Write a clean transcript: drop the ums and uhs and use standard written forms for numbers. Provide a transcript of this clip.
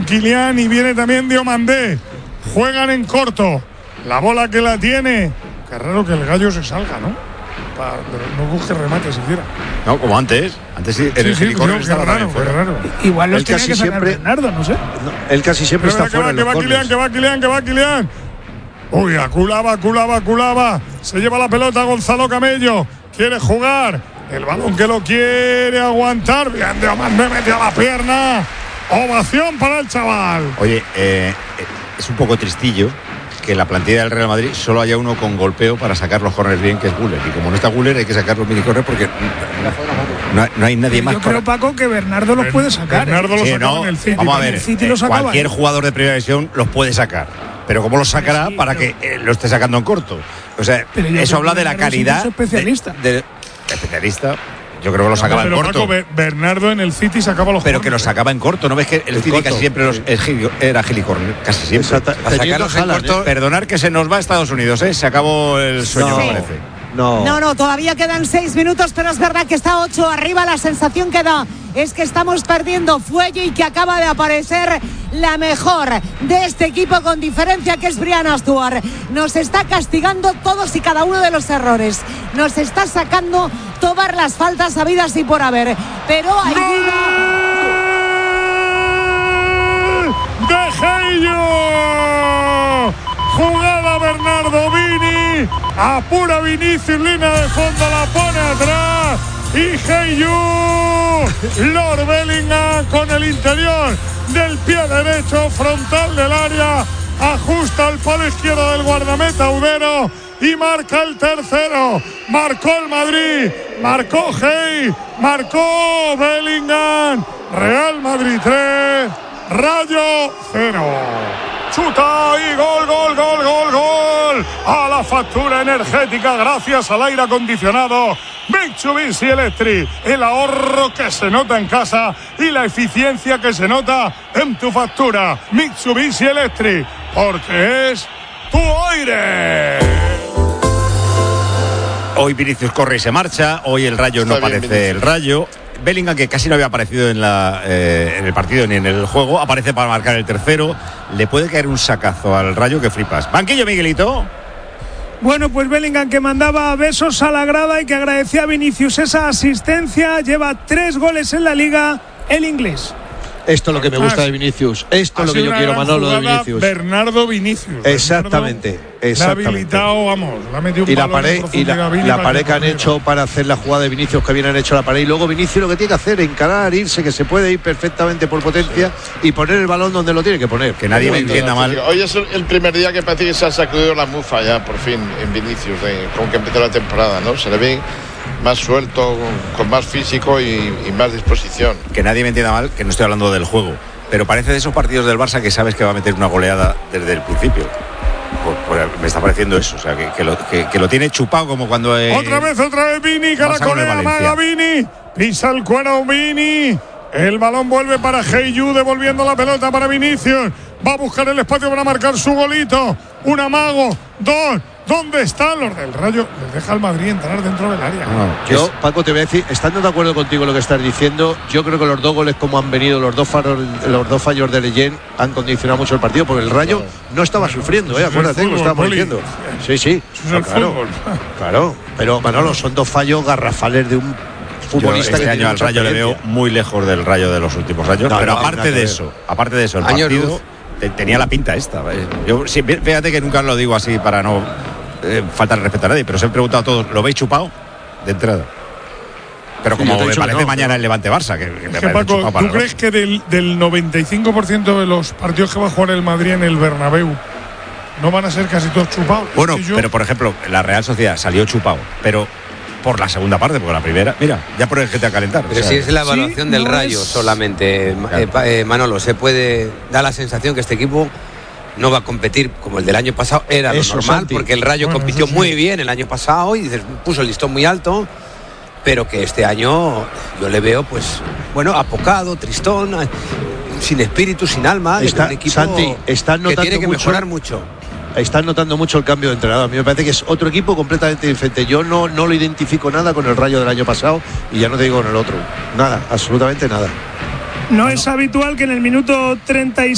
Kylian y viene también Diomandé. Juegan en corto. La bola que la tiene. Qué raro que el Gallo se salga, ¿no? No busque remate siquiera. No, como antes. Antes sí, el Gilicorner estaba raro, raro. Igual los tiene que sacar Bernardo, no sé. No, él casi siempre está fuera. Que va Kylian. Uy, Culaba. Se lleva la pelota Gonzalo Camello. Quiere jugar. El balón que lo quiere aguantar. Bien, Diomandé mete a la pierna. Ovación para el chaval. Oye, es un poco tristillo que en la plantilla del Real Madrid solo haya uno con golpeo para sacar los corners bien, que es Güler. Y como no está Güler, hay que sacar los mini corners porque no hay nadie más. Yo creo, Paco, que Bernardo los puede sacar. Bernardo los sacaba en el City. Vamos a ver, cualquier jugador de primera división los puede sacar. Pero ¿cómo los sacará para que lo esté sacando en corto? O sea, eso habla de la calidad. Especialista. Especialista. Yo creo que lo sacaba en corto. Paco, Bernardo en el City sacaba los pero que lo sacaba en corto. ¿No ves que el City casi siempre era Gilicorner? Casi siempre. Para sacarlos en corto. Perdonar que se nos va a Estados Unidos, ¿eh? Se acabó el sueño, me parece. No, todavía quedan 6 minutos, pero es verdad que está 8 arriba. La sensación que da es que estamos perdiendo fuelle y que acaba de aparecer la mejor de este equipo con diferencia, que es Brianna Stewart. Nos está castigando todos y cada uno de los errores. Nos está sacando todas las faltas habidas y por haber. Pero hay ¡De Gello! Jugada Bernardo, Vini. Apura Vinicius, línea de fondo, la pone atrás. Y Gello. Lord Bellingham con el interior del pie derecho, frontal del área. Ajusta el palo izquierdo del guardameta Udero y marca el tercero. Marcó el Madrid, marcó Hey, marcó Bellingham. Real Madrid 3, Rayo 0. Chuta y gol. A la factura energética gracias al aire acondicionado Mitsubishi Electric. El ahorro que se nota en casa y la eficiencia que se nota en tu factura. Mitsubishi Electric, porque es tu aire. Hoy Vinicius corre y se marcha. Hoy el Rayo no aparece el Rayo. Bellingham, que casi no había aparecido en el partido ni en el juego, aparece para marcar el tercero. Le puede caer un sacazo al Rayo que flipas. Banquillo, Miguelito. Bueno, pues Bellingham, que mandaba besos a la grada y que agradecía a Vinicius esa asistencia. Lleva 3 goles en la Liga, el inglés. Esto es lo que me gusta de Vinicius. Esto es lo que yo quiero, Manolo, de Vinicius. Bernardo Vinicius. Exactamente. La ha habilitado, vamos. La ha metido un la pared que han hecho para hacer la jugada de Vinicius, que bien han hecho la pared. Y luego Vinicius lo que tiene que hacer es encarar, irse, que se puede ir perfectamente por potencia y poner el balón donde lo tiene que poner. Que nadie me entienda mal. Hoy es el primer día que parece que se ha sacudido la mufa ya, por fin, en Vinicius, con que empezó la temporada, ¿no? Se le ve más suelto, con más físico y más disposición. Que nadie me entienda mal, que no estoy hablando del juego, pero parece de esos partidos del Barça que sabes que va a meter una goleada desde el principio. Me está pareciendo eso, o sea, que lo tiene chupado como cuando... Otra vez Vini, caracolea, amaga Vini, pisa el cuero Vini. El balón vuelve para Gello, devolviendo la pelota para Vinicius. Va a buscar el espacio para marcar su golito. Un amago, 2. ¿Dónde están los del Rayo? Les deja al Madrid entrar dentro del área. Yo, Paco, te voy a decir, estando de acuerdo contigo lo que estás diciendo, yo creo que los 2 goles como han venido, los dos fallos de Leyen han condicionado mucho el partido, porque el Rayo no estaba sufriendo, acuérdate que lo estábamos diciendo. Sí, claro. Pero Manolo, son 2 fallos garrafales de un futbolista. Este año al Rayo le veo muy lejos del Rayo de los últimos años. Pero aparte de eso, el partido tenía la pinta esta. Yo, sí, fíjate que nunca lo digo así para no faltar el respeto a nadie, pero os he preguntado a todos, ¿lo veis chupado? De entrada. Pero como me parece mañana el Levante-Barça, que me parece Paco, chupado para ¿tú crees que del 95% de los partidos que va a jugar el Madrid en el Bernabéu no van a ser casi todos chupados? Bueno, pero por ejemplo, la Real Sociedad salió chupado, pero por la segunda parte, porque la primera, mira, ya por el gente a calentar. Pero si es la evaluación del Rayo solamente, Manolo, se puede dar la sensación que este equipo no va a competir como el del año pasado. Era lo normal, Santi, porque el Rayo compitió muy bien el año pasado y puso el listón muy alto, pero que este año yo le veo, pues, bueno, apocado, tristón, sin espíritu, sin alma. Es un equipo Santi, que tiene que mejorar mucho. Están notando mucho el cambio de entrenador. A mí me parece que es otro equipo completamente diferente. Yo no lo identifico nada con el Rayo del año pasado y ya no te digo con el otro. Nada, absolutamente nada. No es habitual que en el minuto 36